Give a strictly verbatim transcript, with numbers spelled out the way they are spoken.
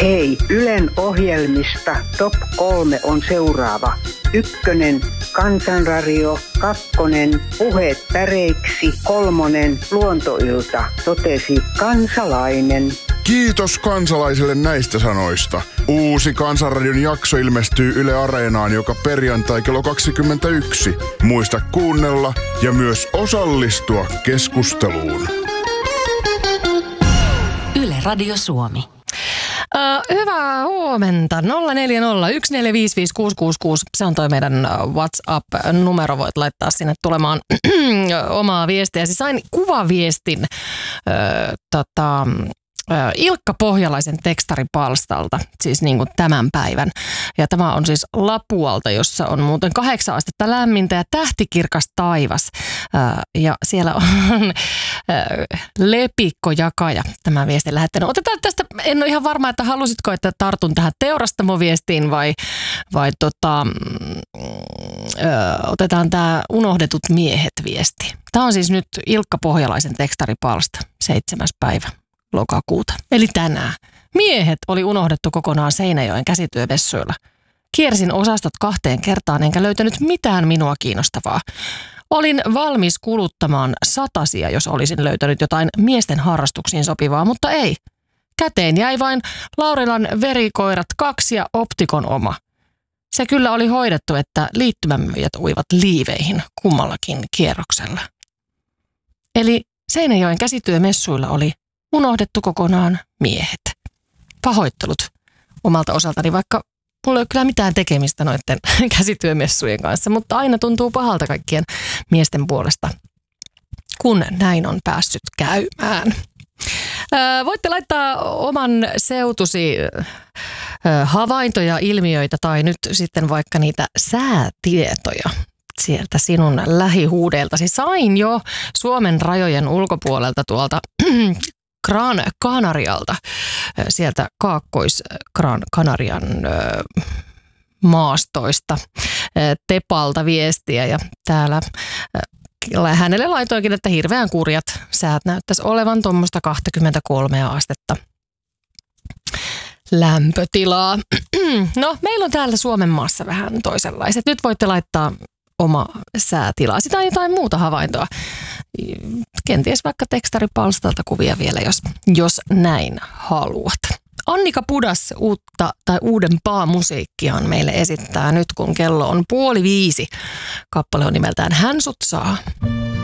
Hei, Ylen ohjelmista top kolme on seuraava. Ykkönen, Kansanradio, kakkonen, Puheet päreiksi, kolmonen, Luontoilta, totesi kansalainen. Kiitos kansalaisille näistä sanoista. Uusi Kansanradion jakso ilmestyy Yle Areenaan joka perjantai kello kaksikymmentäyksi. Muista kuunnella ja myös osallistua keskusteluun. Yle Radio Suomi. Uh, hyvää huomenta. nolla neljä nolla yksi neljä viisi viisi kuusi kuusi kuusi. Se on toi meidän WhatsApp-numero. Voit laittaa sinne tulemaan omaa viestiäsi. Sain kuvaviestin uh, tota, uh, Ilkka Pohjalaisen tekstaripalstalta, siis niin kuin tämän päivän. Ja tämä on siis Lapualta, jossa on muuten kahdeksan astetta lämmintä ja tähtikirkas taivas. Uh, ja siellä on uh, lepikkojakaja tämä viesti lähettänyt. Otetaan tästä, en ole ihan varma, että halusitko, että tartun tähän teurastamoviestiin vai, vai tota, ö, otetaan tämä unohdetut miehet viesti. Tämä on siis nyt Ilkka Pohjalaisen tekstaripalsta, seitsemäs päivä lokakuuta. Eli tänään. Miehet oli unohdettu kokonaan Seinäjoen käsityövessuilla. Kiersin osastot kahteen kertaan enkä löytänyt mitään minua kiinnostavaa. Olin valmis kuluttamaan satasia, jos olisin löytänyt jotain miesten harrastuksiin sopivaa, mutta ei. Käteen jäi vain Laurilan verikoirat kaksi ja Optikon oma. Se kyllä oli hoidettu, että liittymämyyjät uivat liiveihin kummallakin kierroksella. Eli Seinäjoen käsityömessuilla oli unohdettu kokonaan miehet. Pahoittelut omalta osaltani, vaikka mulla ei ole kyllä mitään tekemistä noiden käsityömessujen kanssa, mutta aina tuntuu pahalta kaikkien miesten puolesta, kun näin on päässyt käymään. Öö, voitte laittaa oman seutusi öö, havaintoja, ilmiöitä tai nyt sitten vaikka niitä säätietoja sieltä sinun lähihuudeiltasi. Sain jo Suomen rajojen ulkopuolelta tuolta Gran Canarialta, sieltä Kaakkois-Kanarian maastoista Tepalta viestiä ja täällä hänelle laitoinkin, että hirveän kurjat säät näyttäisi olevan tuommoista kaksikymmentäkolme astetta lämpötilaa. No, meillä on täällä Suomen maassa vähän toisenlaiset. Nyt voitte laittaa oma säätilaa. Sitä on jotain muuta havaintoa. Kenties vaikka tekstaripalstalta kuvia vielä, jos, jos näin haluat. Annika Pudas uutta tai uudempaa musiikkiaan meille esittää nyt, kun kello on puoli viisi. Kappale on nimeltään Hän sut saa.